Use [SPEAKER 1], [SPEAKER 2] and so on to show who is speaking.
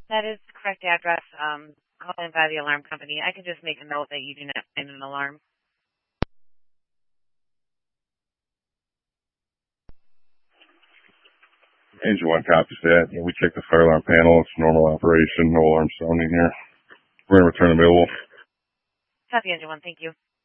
[SPEAKER 1] That is the correct address. Calling by the alarm company. I can just make a note that you do not find an alarm.
[SPEAKER 2] Engine 1 copies that. We checked the fire alarm panel. It's normal operation. No alarm sounding here. We're going to return available.
[SPEAKER 1] Copy, Engine 1. Thank you.